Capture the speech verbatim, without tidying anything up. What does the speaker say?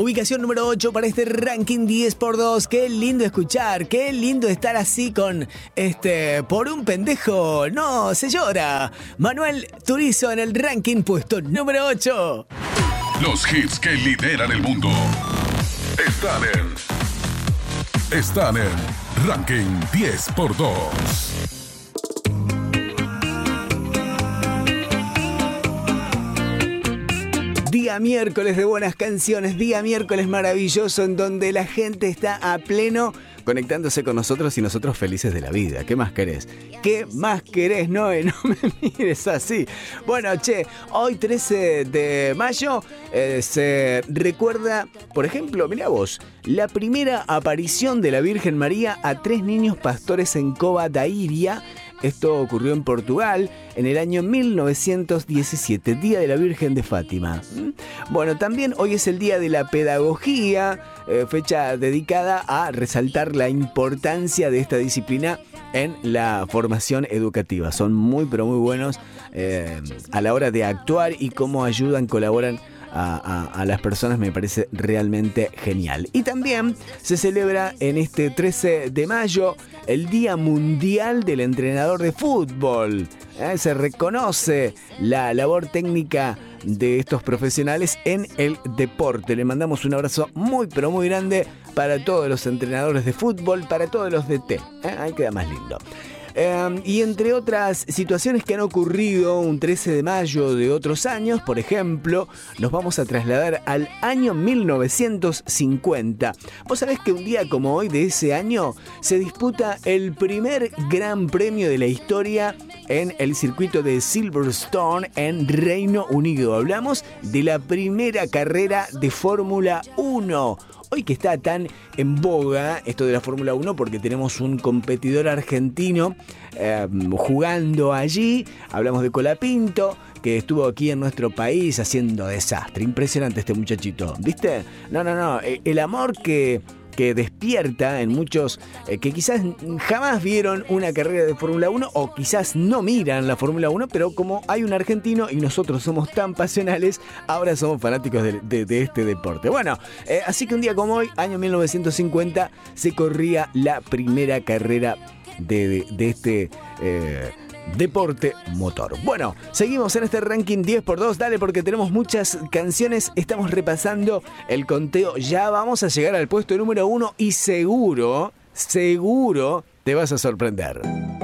Ubicación número ocho para este ranking diez por dos. Qué lindo escuchar, qué lindo estar así con este Por un pendejo no se llora. Manuel Turizo en el ranking puesto número ocho. Los hits que lideran el mundo están en Están en ranking diez por dos. Día miércoles de buenas canciones, día miércoles maravilloso en donde la gente está a pleno conectándose con nosotros y nosotros felices de la vida. ¿Qué más querés? ¿Qué más querés? No, no me mires así. Bueno, che, hoy trece de mayo eh, se recuerda, por ejemplo, mirá vos, la primera aparición de la Virgen María a tres niños pastores en Cova da Iria. Esto ocurrió en Portugal en el año mil novecientos diecisiete, Día de la Virgen de Fátima. Bueno, también hoy es el Día de la Pedagogía, eh, fecha dedicada a resaltar la importancia de esta disciplina en la formación educativa. Son muy, pero muy buenos eh, a la hora de actuar y cómo ayudan, colaboran A, a, a las personas. Me parece realmente genial. Y también se celebra en este trece de mayo el Día Mundial del Entrenador de Fútbol. ¿Eh? Se reconoce la labor técnica de estos profesionales en el deporte. Le mandamos un abrazo muy pero muy grande para todos los entrenadores de fútbol, para todos los D T. ¿Eh? Ahí queda más lindo. Eh, y entre otras situaciones que han ocurrido un trece de mayo de otros años, por ejemplo, nos vamos a trasladar al año mil novecientos cincuenta. Vos sabés que un día como hoy de ese año se disputa el primer gran premio de la historia en el circuito de Silverstone en Reino Unido. Hablamos de la primera carrera de Fórmula uno. Hoy que está tan en boga esto de la Fórmula uno porque tenemos un competidor argentino eh, jugando allí. Hablamos de Colapinto, que estuvo aquí en nuestro país haciendo desastre. Impresionante este muchachito, ¿viste? No, no, no. El amor que... que despierta en muchos eh, que quizás jamás vieron una carrera de Fórmula uno o quizás no miran la Fórmula uno, pero como hay un argentino y nosotros somos tan pasionales, ahora somos fanáticos de, de, de este deporte. Bueno, eh, así que un día como hoy, año mil novecientos cincuenta, se corría la primera carrera de, de, de este... Eh, deporte motor. Bueno, seguimos en este ranking diez por dos. Dale, porque tenemos muchas canciones. Estamos repasando el conteo. Ya vamos a llegar al puesto número uno y seguro, seguro te vas a sorprender.